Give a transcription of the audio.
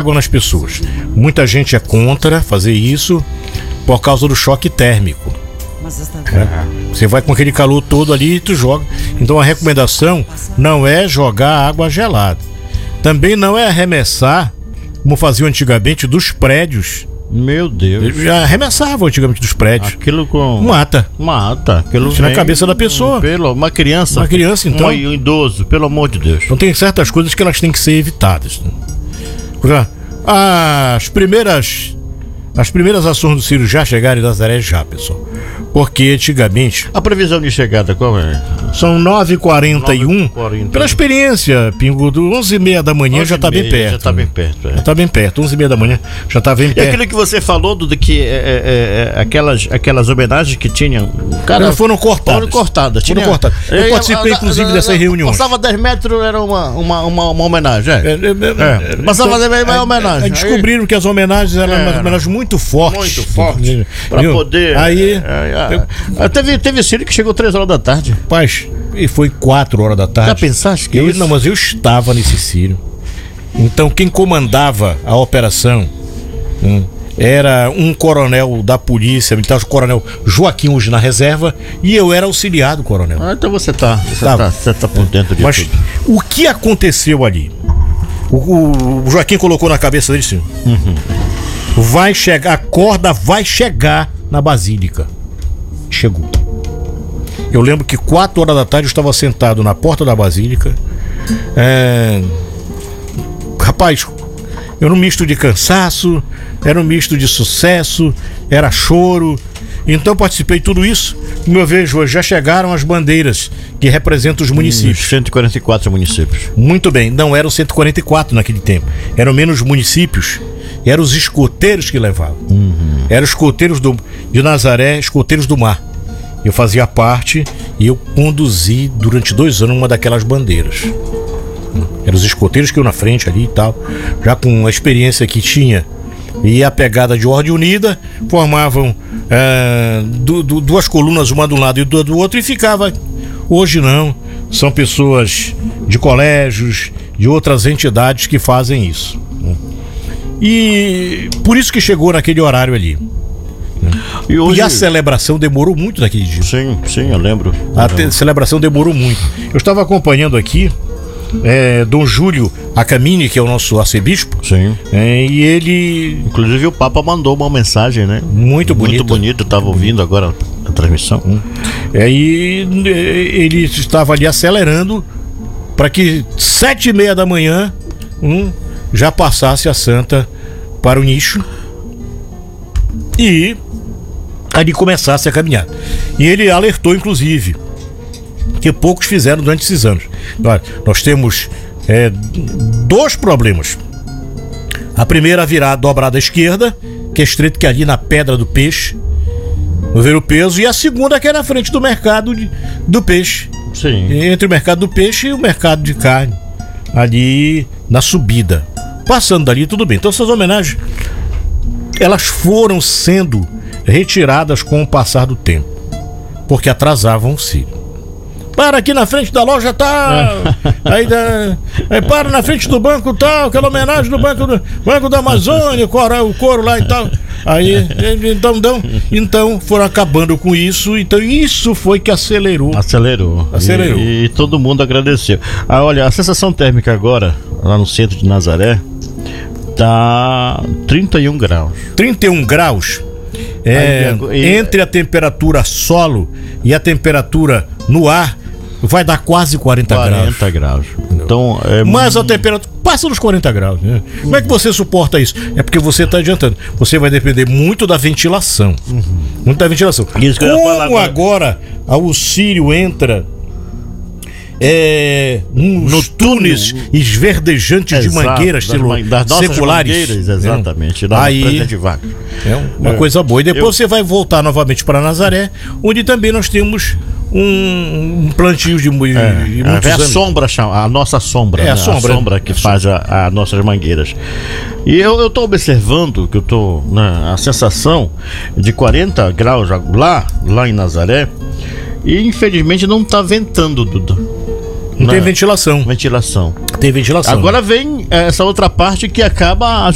água nas pessoas. Muita gente é contra fazer isso por causa do choque térmico. Você vai com aquele calor todo ali e tu joga. Então a recomendação não é jogar água gelada. Também não é arremessar, como faziam antigamente, dos prédios. Meu Deus. Já arremessavam antigamente dos prédios. Aquilo com... Mata. Aquilo na cabeça da pessoa. Uma criança. Uma criança, então. Um idoso, pelo amor de Deus. Então tem certas coisas que elas têm que ser evitadas. As primeiras ações do Ciro já chegaram em Nazaré já, pessoal. Porque antigamente... A previsão de chegada qual é? São 9h41. Pela experiência, Pingo, 11h30 da manhã já está bem perto. Já está bem perto. Já está bem perto, 11h30 da manhã já está bem perto. E aquilo que você falou de que aquelas homenagens que tinham... Cara, foram cortadas. Foram cortadas. Eu participei, inclusive, dessas reuniões. Passava 10 metros, era uma homenagem. Passava 10 metros, era uma homenagem. Descobriram que as homenagens eram umas homenagens muito fortes. Muito fortes. Para poder... Aí... Teve Ciro que chegou 3 horas da tarde. Rapaz, e foi 4 horas da tarde. Já pensaste que isso? Não, mas eu estava nesse Ciro. Então quem comandava a operação era um coronel da polícia militar, o coronel Joaquim, hoje na reserva, e eu era auxiliar do coronel. Então você tá por dentro de mas tudo. O que aconteceu ali? O Joaquim colocou na cabeça dele assim: vai chegar, a corda vai chegar na Basílica. Chegou. Eu lembro que 4 horas da tarde eu estava sentado na porta da Basílica. Rapaz, era um misto de cansaço, era um misto de sucesso, era choro. Então participei de tudo isso. Como eu vejo hoje, já chegaram as bandeiras que representam os municípios. 144 municípios. Muito bem, não eram 144 naquele tempo. Eram menos municípios. Eram os escoteiros que levavam. Eram os escoteiros de Nazaré, escoteiros do mar. Eu fazia parte e eu conduzi durante 2 anos uma daquelas bandeiras. Eram os escoteiros que eu na frente ali e tal, já com a experiência que tinha e a pegada de ordem unida, formavam 2 colunas, uma de um lado e do outro, e ficava. Hoje não, são pessoas de colégios, de outras entidades que fazem isso. E por isso que chegou naquele horário ali. E a celebração demorou muito naquele dia. Sim, eu lembro. A celebração demorou muito. Eu estava acompanhando aqui Dom Júlio Acamini, que é o nosso arcebispo. Sim. E ele... Inclusive o Papa mandou uma mensagem, né? Muito bonita. Muito bonito, eu estava ouvindo agora a transmissão. E ele estava ali acelerando para que 7h30 da manhã já passasse a Santa para o nicho e ali começasse a caminhar. E ele alertou, inclusive, que poucos fizeram durante esses anos. Nós temos 2 problemas. A primeira, virar a dobrada à esquerda, que é estreito, que é ali na Pedra do Peixe, no Ver o Peso, e a segunda, que é na frente do mercado do peixe. Sim. Entre o mercado do peixe e o mercado de carne, ali na subida. Passando dali, tudo bem. Então essas homenagens, elas foram sendo retiradas com o passar do tempo, porque atrasavam o Ciro. Para aqui na frente da loja tal, aí para na frente do banco tal, aquela homenagem do banco da Amazônia, o couro lá e tal. Aí então foram acabando com isso. Então isso foi que acelerou. E todo mundo agradeceu. Olha, a sensação térmica agora lá no centro de Nazaré tá 31 graus. 31 graus. Entre a temperatura solo e a temperatura no ar, vai dar quase 40 graus. Então, mas a temperatura passa dos 40 graus, né? Como é que você suporta isso? É porque você está adiantando. Você vai depender muito da ventilação. Muito da ventilação. Isso que eu ia falar agora o Círio entra nos túneis esverdejantes de mangueiras seculares. Exatamente. Aí uma coisa boa. E depois você vai voltar novamente para Nazaré, onde também nós temos um plantio de muitos anos. A nossa sombra, a sombra que faz as nossas mangueiras. E eu estou observando que a sensação de 40 graus lá em Nazaré, e infelizmente não está ventando, Duda. Não tem ventilação. Tem ventilação. Agora vem essa outra parte que acaba